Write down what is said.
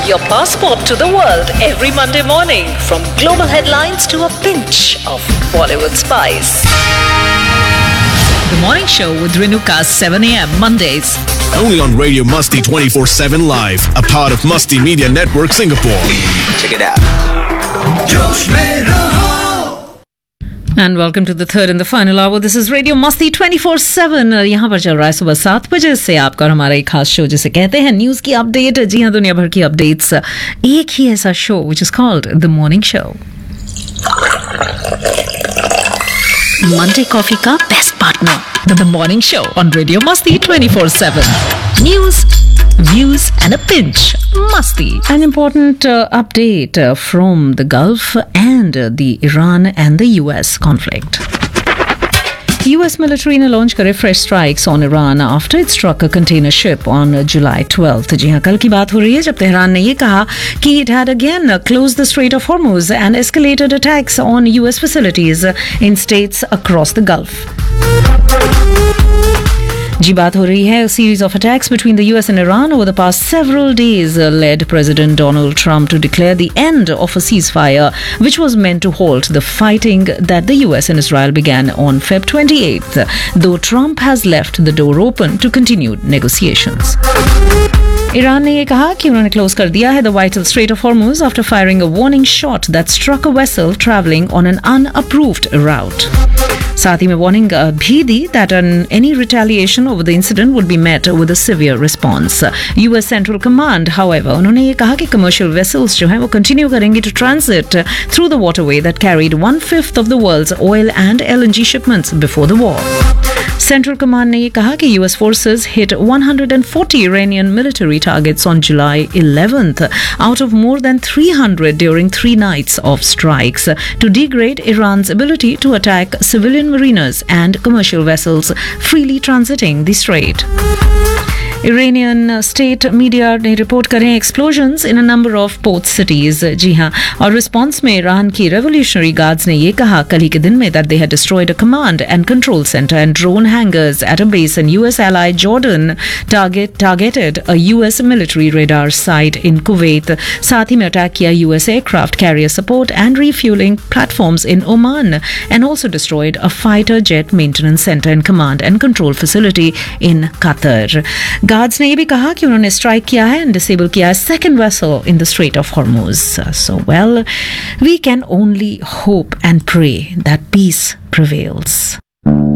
your passport to the world every Monday morning, from global headlines to a pinch of Bollywood spice. The Morning Show with Renuka, 7 a.m. Mondays. Only on Radio Musti 24/7 Live, a part of Musti Media Network Singapore. Check it out. And welcome to the third and the final hour. This is Radio Musti 24/7. यहाँ पर चल रहा है सुबह 7 बजे से आपका और हमारा एक खास शो जिसे कहते हैं न्यूज़ की अपडेट। जी हाँ, दुनिया भर की अपडेट्स, एक ही ऐसा show which is called The Morning Show. Monday coffee का best partner, The Morning Show on Radio Musti 24/7. News, views and a pinch. Musti. An important update from the Gulf and the Iran and the US conflict. US military ने launch करे fresh strikes on Iran after it struck a container ship on July 12th. जी हाँ, कल की बात हो रही है जब तेहरान ने ये कहा कि it had again closed the Strait of Hormuz and escalated attacks on US facilities in states across the Gulf. जी बात हो रही है, a series of attacks between the US and Iran over the past several days led President Donald Trump to declare the end of a ceasefire which was meant to halt the fighting that the US and Israel began on Feb 28th, though Trump has left the door open to continued negotiations. Iran ने ये कहा कि उन्होंने close कर दिया है the vital Strait of Hormuz after firing a warning shot that struck a vessel traveling on an unapproved route. साथ ही में वार्निंग भी दी that any retaliation over the incident would be met with a severe response. US Central Command, however, उन्होंने ये कहा कि commercial vessels जो हैं वो continue करेंगी to transit through the waterway that carried 1/5 of the world's oil and LNG shipments before the war. Central Command ने ये कहा कि US forces hit 140 Iranian military targets on July 11th out of more than 300 during 3 nights of strikes to degrade Iran's ability to attack civilian mariners and commercial vessels freely transiting the strait. Iranian state media ने report करें explosions in a number of port cities. जी हाँ, और response में Iran की revolutionary guards ने ये कहा कल ही के दिन में that they had destroyed a command and control center and drone hangars at a base in US ally Jordan targeted a US military radar site in Kuwait. साथ ही में अटैक किया US aircraft carrier support and refueling platforms in Oman and also destroyed a fighter jet maintenance center and command and control facility in Qatar. Guards ने ये भी कहा कि उन्होंने strike किया है एंड डिसेबल किया है second vessel in the straight of Hormuz. So well, we can only hope and pray that piece prevails.